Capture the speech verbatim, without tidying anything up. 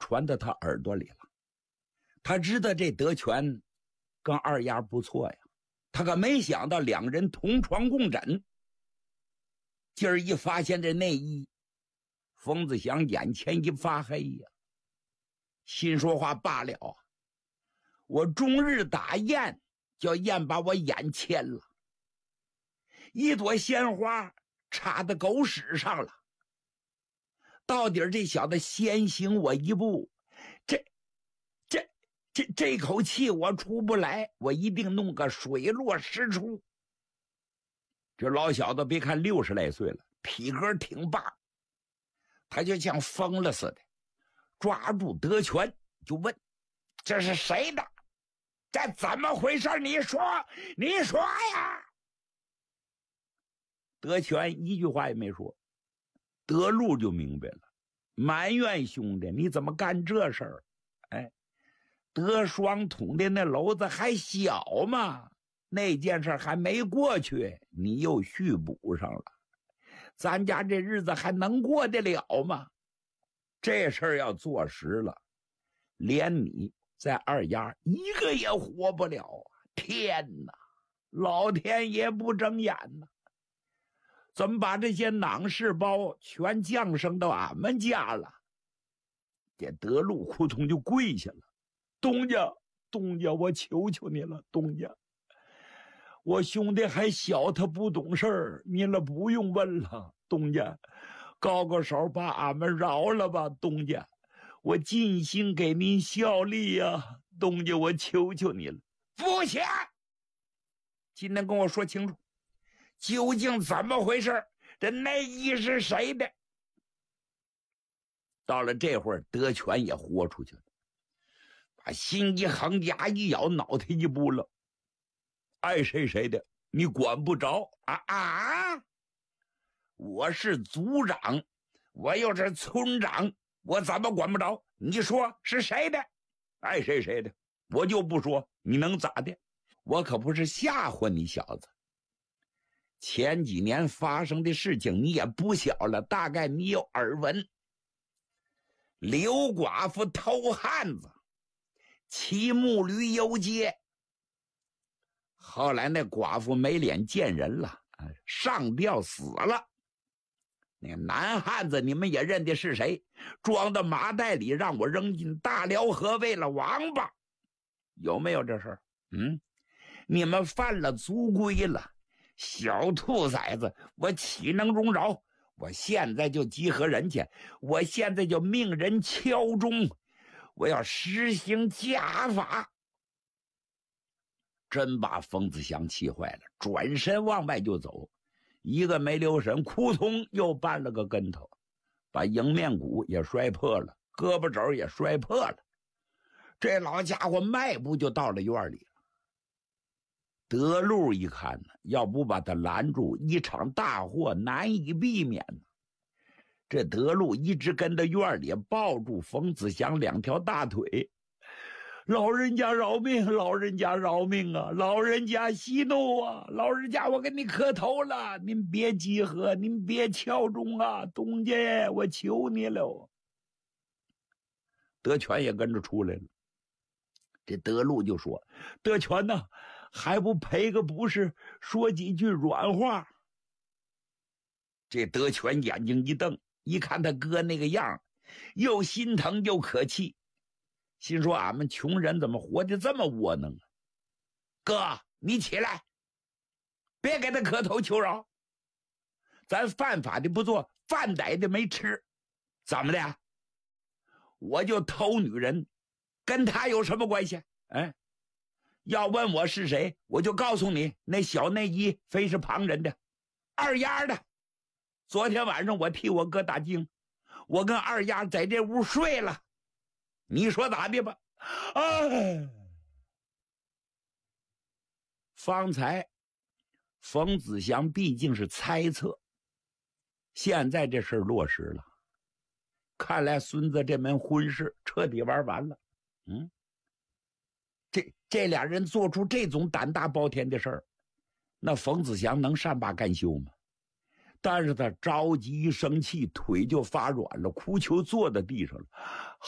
传到他耳朵里了。他知道这德全跟二丫不错呀，他可没想到两人同床共枕。今儿一发现这内衣，冯子祥眼前一发黑呀，心说话罢了啊，我终日打雁，叫雁把我眼牵了，一朵鲜花插到狗屎上了，到底这小子先行我一步，这这这这口气我出不来，我一定弄个水落石出。这老小子别看六十来岁了，体格挺棒，他就像疯了似的，抓住德全就问：这是谁的？这怎么回事？你说，你说呀！德全一句话也没说，德禄就明白了，埋怨兄弟你怎么干这事儿？哎，德双捅的那篓子还小嘛，那件事还没过去，你又续补上了，咱家这日子还能过得了吗？这事儿要坐实了，连你在二丫一个也活不了啊！天哪，老天爷不睁眼呐！怎么把这些囊事包全降生到俺们家了？这德禄扑通就跪下了：东家，东家，我求求你了，东家，我兄弟还小，他不懂事儿，您了不用问了，东家，高个手把俺们饶了吧，东家，我尽心给您效力呀、啊，东家，我求求你了。不行，今天跟我说清楚，究竟怎么回事？这内衣是谁的？到了这会儿，德全也豁出去了，把心一横，牙一咬，脑袋一拨了，爱谁谁的，你管不着啊啊！我是族长，我又是村长，我怎么管不着？你说是谁的？爱谁谁的，我就不说，你能咋的？我可不是吓唬你小子。前几年发生的事情你也不小了，大概你有耳闻。刘寡妇偷汉子，骑木驴游街，后来那寡妇没脸见人了，上吊死了。那个男汉子你们也认的是谁？装到麻袋里让我扔进大辽河喂了王八，有没有这事儿？嗯，你们犯了族规了，小兔崽子，我岂能容饶？我现在就集合人去，我现在就命人敲钟，我要实行家法。真把冯子祥气坏了，转身往外就走，一个没留神，扑通又绊了个跟头，把迎面骨也摔破了，胳膊肘也摔破了。这老家伙迈步就到了院里了。德禄一看呢，要不把他拦住，一场大祸难以避免呢。这德禄一直跟着院里抱住冯子祥两条大腿，老人家饶命，老人家饶命啊，老人家息怒啊，老人家我给你磕头了，您别集合，您别敲钟啊，东家我求你了。德全也跟着出来了。这德禄就说：德全呐，还不赔个不是，说几句软话。这德全眼睛一瞪，一看他哥那个样，又心疼又可气，心说俺们穷人怎么活得这么窝囊啊？哥，你起来，别给他磕头求饶，咱犯法的不做，犯歹的没吃，怎么的？我就偷女人，跟他有什么关系？哎，要问我是谁，我就告诉你，那小内衣非是旁人的，二丫的。昨天晚上我替我哥打更，我跟二丫在这屋睡了，你说咋的吧？哎，方才冯子祥毕竟是猜测，现在这事儿落实了，看来孙子这门婚事彻底玩完了。嗯，这这俩人做出这种胆大包天的事儿，那冯子祥能善罢甘休吗？但是他着急生气，腿就发软了，哭求坐在地上了。